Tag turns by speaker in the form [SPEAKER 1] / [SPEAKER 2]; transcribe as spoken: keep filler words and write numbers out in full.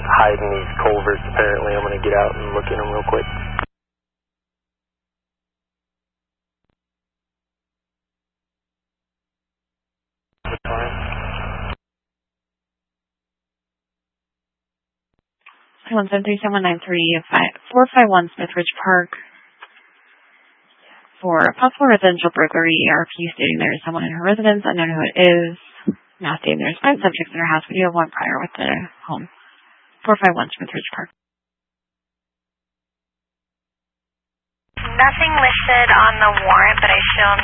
[SPEAKER 1] hiding these culverts, apparently. I'm going to get out and look in them real quick.
[SPEAKER 2] one seven three seven nine three four five one Smith Ridge Park for possible residential burglary. A R P stating there is someone in her residence, unknown who it is. Now stating there's five subjects in her house. We do have one prior with the home. four five one Smith Ridge Park.
[SPEAKER 3] Nothing listed on the warrant, but I still